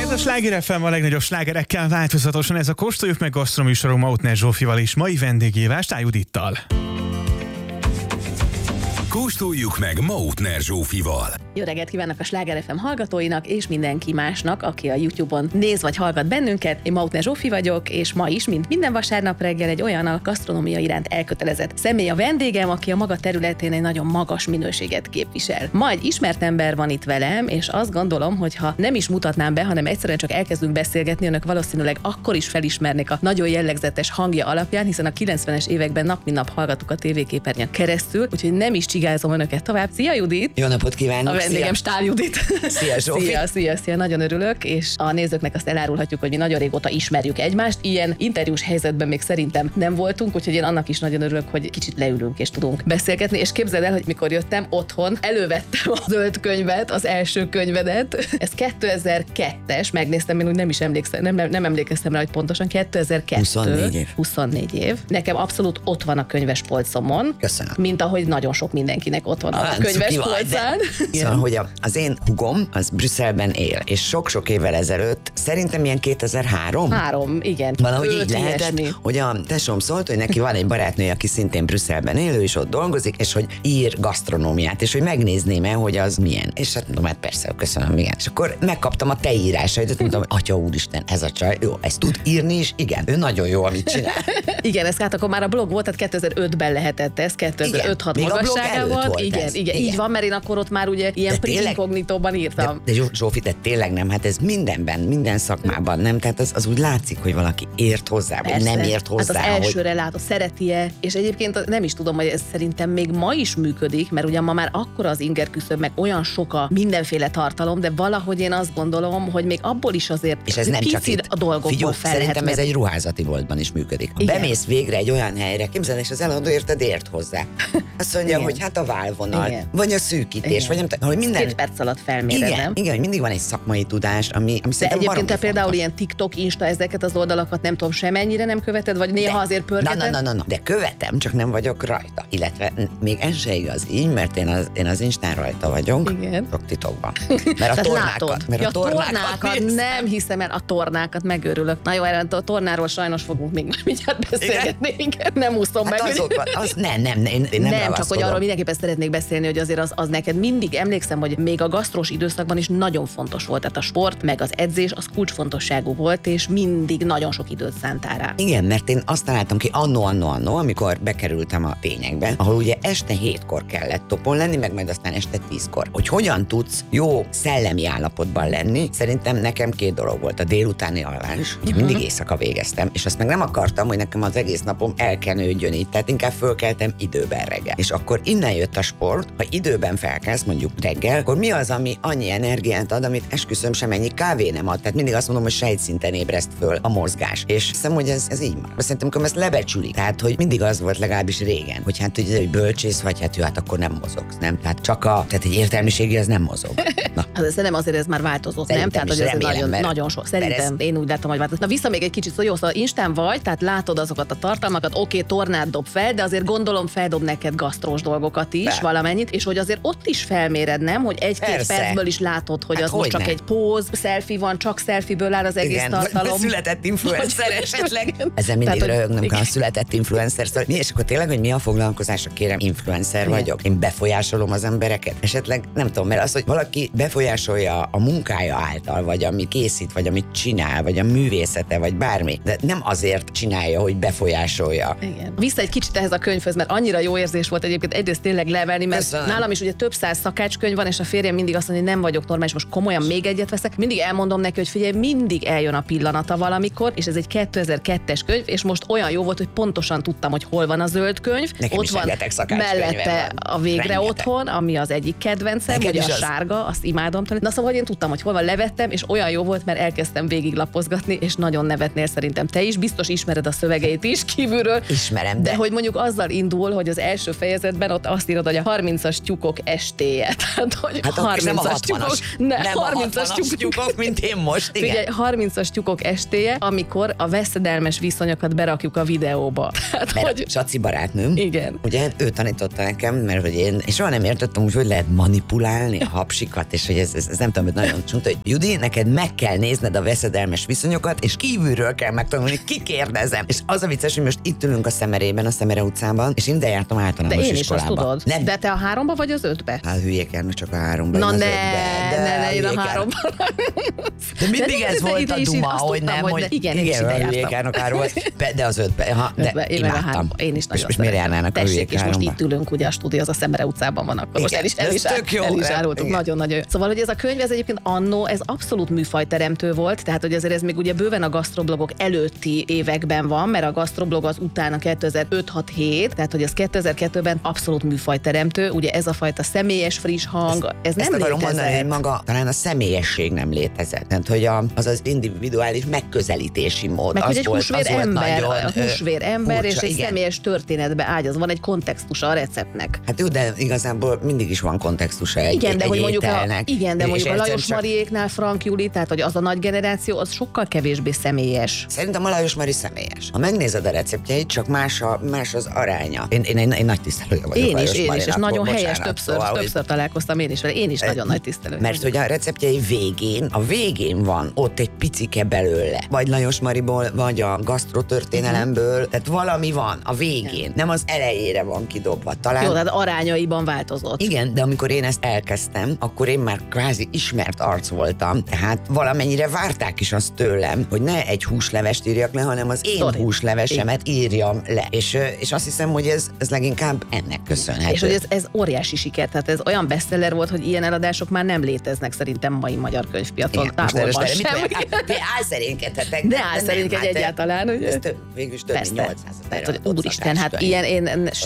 Ez a Sláger FM a legnagyobb slágerekkel változatosan, ez a Kóstoljuk meg gasztroműsorunk Mautner Zsófival és mai vendégével Stály Judittal. Kóstoljuk meg Mautner Zsófival. Jó reggelt kívánok a Sláger FM hallgatóinak és mindenki másnak, aki a YouTube-on néz vagy hallgat bennünket. Én Mautner Zsófi vagyok, és ma is, mint minden vasárnap reggel, egy olyan a gasztronómia iránt elkötelezett személy a vendégem, aki a maga területén egy nagyon magas minőséget képvisel. Ma egy ismert ember van itt velem, és azt gondolom, hogy ha nem is mutatnám be, hanem egyszerűen csak elkezdünk beszélgetni, önök valószínűleg akkor is felismernék a nagyon jellegzetes hangja alapján, hiszen a 90-es években nap mint nap hallgattuk a tévéképernyőn keresztül, úgyhogy nem is csigázom önöket tovább. Szia Judit! Jó napot kívánok! A vendégem Stály Judit. Szia Zsófi! Szia, nagyon örülök, és a nézőknek azt elárulhatjuk, hogy mi nagyon régóta ismerjük egymást. Ilyen interjús helyzetben még szerintem nem voltunk, úgyhogy én annak is nagyon örülök, hogy kicsit leülünk és tudunk beszélgetni, és képzeld el, hogy mikor jöttem otthon, elővettem a zöld könyvet, az első könyvedet. Ez 2002-es, megnéztem, én úgy nem is emlékszem, nem emlékeztem rá, hogy pontosan 2002. 24 év. Nekem abszolút ott van a könyvespolcomon. Köszönöm. Mint ahogy nagyon sok mindenkinek ott van a könyvespolcán. Szóval, hogy az én hugom, az Brüsszelben él, és sok-sok évvel ezelőtt, szerintem ilyen 2003? 3, igen. Valahogy így lehetett, hogy a tesóm szólt, hogy neki van egy barátnője, aki szintén Brüsszelben élő, és ott dolgozik, és hogy ír gasztronómiát, és hogy megnézném-e, hogy az milyen. És hát mondom, hát persze, köszönöm, igen. És akkor megkaptam a te írásait, mondtam, hogy atya úristen, ez a csaj, jó, ezt tud írni is, igen, ő nagyon jó, amit csinál. Igen, ez hát akkor már a blog volt, tehát 2005-ben lehetett ez, 2005-6 magasságával. Igen, így van, mert én akkor ott már ugye ilyen pre-inkognitóban írtam. De Zsófi, de tényleg nem, hát ez mindenben, minden szakmában, nem? Tehát az úgy látszik, hogy valaki ért hozzá, vagy nem ért hozzá. Hát az elsőre látod, szereti-e, és egyébként nem is tudom, hogy ez szerintem még ma is működik, mert ugyan ma már akkora az inger küszöb, meg olyan sok a mindenféle tartalom, de valahogy én azt gondolom, hogy még abból is azért és ez nem csak itt. A dolgokból fel lehet szerintem ez egy ruházati boltban is működik. Ha bemész végre egy olyan helyre, képzeld, és az eladó ért hozzá. Azt mondja, hogy hát a válvonal, vagy a szűkítés, vagy nem tudom, hogy minden 2 perc alatt felméred, igen, hogy mindig van egy szakmai tudás, ami de szerintem egyébként te például fontos. ilyen TikTok, Insta, ezeket az oldalakat nem tudom, semennyire nem követed, vagy néha azért pörgeted? Na, de követem, csak nem vagyok rajta. Illetve még ez se igaz így, mert én az Instán rajta vagyok, igen. Sok titokban. Mert a tornákat nem hiszem el, a tornákat megőrülök. Na jó, erre a tornáról sajnos fogunk még mindjárt beszélgetni, igen, nem úszom hát meg. Én nem csak hogy arról mindenképpen szeretnék beszélni, hogy azért az neked mindig, emlékszem, hogy még a gasztrós időszakban is nagyon fontos volt. Tehát a sport, meg az edzés, az kulcsfontosságú volt, és mindig nagyon sok időt szántál rá. Igen, mert én azt találtam ki annó, amikor bekerültem a tényekbe, ahol ugye este 7-kor kellett topon lenni, meg majd aztán este 10-kor. Hogy hogyan tudsz jó szellemi állapotban lenni, szerintem nekem 2 dolog volt. A délutáni alvás, mindig éjszaka végeztem, és azt meg nem akartam, hogy nekem az egész napom elkenődjön így, tehát inkább fölkeltem időben reggel. És akkor innen jött a sport, ha időben felkelsz, mondjuk reggel, akkor mi az, ami annyi energiát ad, amit esküszöm semennyi kávé nem ad. Tehát mindig azt mondom, hogy sejtszinten ébreszt föl a mozgás. És hiszem, hogy ez így van. Szerintem, amikor ezt lebecsülik. Tehát, hogy mindig az volt legalábbis régen, hogy hát hogy bölcsész vagy, hát jó, hát akkor nem mozogsz, nem? Tehát csak tehát egy értelmiségi az nem mozog. Na. Szerintem azért ez már változott, szerintem nem? Tehát, hogy ez nagyon sok. Szerintem ez... én úgy látom, hogy változott. Na vissza még egy kicsit, jó, szóval Instán vagy, tehát látod azokat a tartalmakat, oké, tornát dob fel, de azért gondolom feldob neked gasztrós dolgokat is, valamennyit, és hogy azért ott is felméred, nem? Hogy 1-2 percből is látod, hogy hát az most csak egy póz, selfie van, csak selfie-ből áll az egész tartalom. Született influencer esetleg. Ezen mindig röhögnem kell, a született influencer. És akkor tényleg, hogy mi a foglalkozásra, kérem, influencer vagyok. Én befolyásolom az embereket. Esetleg nem tudom, mert az, hogy valaki befolyásolja a munkája által, vagy amit készít, vagy amit csinál, vagy a művészete, vagy bármi. De nem azért csinálja, hogy befolyásolja. Igen. Vissza egy kicsit ehhez a könyvhöz, mert annyira jó érzés volt egyébként egyrészt tényleg levelni, mert köszönöm. Nálam is ugye több száz szakácskönyv van, és a férjem mindig azt mondja, hogy nem vagyok normális, most komolyan még egyet veszek. Mindig elmondom neki, hogy figyelj, mindig eljön a pillanata valamikor, és ez egy 2002-es könyv, és most olyan jó volt, hogy pontosan tudtam, hogy hol van a zöld könyv. Nekem ott van mellette a Végre rengeteg. Otthon, ami az egyik kedvencem, hogy a sárga, azt imádom. Na szóval, hogy én tudtam, hogy hol van, levettem, és olyan jó volt, mert elkezdtem végiglapozgatni, és nagyon nevetnél szerintem te is, biztos ismered a szövegeit is kívülről. Ismerem, de hogy mondjuk azzal indul, hogy az első fejezetben ott azt írod, hogy a 30-as tyúkok estéje. Tehát, hogy Hát akkor nem a 60-as. Nem 30-as tyúkok, mint én most, igen. Ugye 30-as tyúkok estéje, amikor a veszedelmes viszonyokat berakjuk a videóba. Tehát, Mert hogy... Saci barátnőm, Igen. ugye ő tanította nekem, mert hogy én soha nem értettem, hogy lehet manipulálni a hapsikat, és hogy ez nem tudom, hogy nagyon csúnya, hogy Judi, neked meg kell nézned a veszedelmes viszonyokat, és kívülről kell megtanulni, kikérdezem. És az a vicces, hogy most itt ülünk a Szemerében, a Szemere utcában, és ide jártam általános De én is iskolába. azt tudod. Nem. De te a 3-ba vagy az 5-be? Hát hülyék járnak csak a 3-ba. Na én az ne, 5-be, én a hülyék 3-ba. De mindig De ez volt ide a is duma, azt hogy tudtam, nem, hogy hogy ne- igen, én is ide a jártam. hülyék járnak 3-ba, de az 5-be. De Én meg a imádtam. 3-ba. Én is nagyon És miért szeretem. járnának a Tessék, hülyék és most 3-ba? itt ülünk, ugye a stúdió az a Szemere utcában van, akkor most Igen, el is ez tök jó. árultuk. Igen. Nagyon-nagyon jó. Szóval, hogy ez a könyv, ez egyébként annó, ez abszolút műfajteremtő volt, tehát hogy azért ez még ugye bőven a gasztroblogok előtti években van, mert a gasztroblog az utána 2005-6-7, tehát hogy az 2002-ben abszolút műfajteremtő, ugye ez a fajta személyes friss hang, ez Ezt nem akarom mondani, hogy létezett. maga talán a személyesség nem létezett. Tehát, hogy az individuális megközelítési mód. Meg az hogy egy volt, húsvér az volt ember, nagyon, a húsvér ember, furcsa, és egy igen. személyes történetbe ágyaz, van egy kontextusa a receptnek. Hát jó, de igazából mindig is van kontextusa egy, Igen, de egy hogy mondjuk ételnek. de És mondjuk a egyszerűen Lajos csak- Mariéknál Frank Juli, tehát hogy az a nagy generáció, az sokkal kevésbé személyes. Szerintem a Lajos Mari személyes. Ha megnézed a receptjeit, csak más az aránya. Én nagy tisztelője vagyok Én Lajos is, és Marinak, nagyon bocsánat, helyes, többször hogy- találkoztam én is vele, én is nagyon nagy tisztelő. Mert hogy a receptjei végén van ott egy picike belőle. Vagy Lajos Mariból, vagy a gasztrotörténelemből, tehát valami van a végén. Nem az elejére van kidobva. Talán Jó, tehát arányaiban változott. igen, de amikor én ezt elkezdtem, akkor én már kvázi ismert arc voltam, tehát valamennyire várták is azt tőlem, hogy ne egy húslevest írjak le, hanem az én Sztori. húslevesemet írjam le. És azt hiszem, hogy ez leginkább ennek köszönhető. És hogy ez óriási siker, tehát ez olyan bestseller volt, hogy ilyen eladások már nem léteznek szerintem mai magyar könyvpiacon. Igen, most Távolban erre sem. Ti álszerénkedhetek. Ne álszerénkedj egyáltalán, hogy- Ez végül is több mint 800 Tehát, hogy úristen, hát ilyen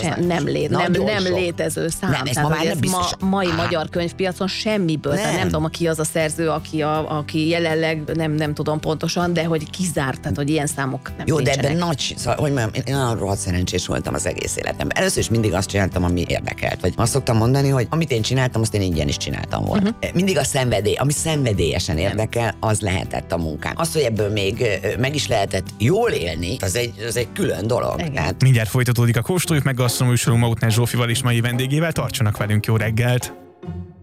nem létező szám. Nem, ez Tehát, ma már hogy nem biztos. mai magyar könyvpiacon semmiből. Tehát Nem. nem tudom, ki az a szerző, aki jelenleg nem tudom pontosan, de hogy kizárt, tehát hogy ilyen számok nem Jó, de nincsenek. ebben szóval, hogy mondjam, én olyan rohadt szerencsés voltam az egész életemben. Először is mindig azt csináltam, ami érdekelt. Vagy azt szoktam mondani, hogy amit én csináltam, azt én ingyen is csináltam volna. Mindig a szenvedély, ami szenvedélyesen érdekel, az lehetett a munkám. Az, hogy ebből még meg is lehetett jól élni, az egy külön dolog. Igen. Tehát Mindjárt folytatódik a Kóstoljuk meg gasztronóműsorunk Mautner Zsófival és mai vendégével. Tartsanak velünk, jó reggelt!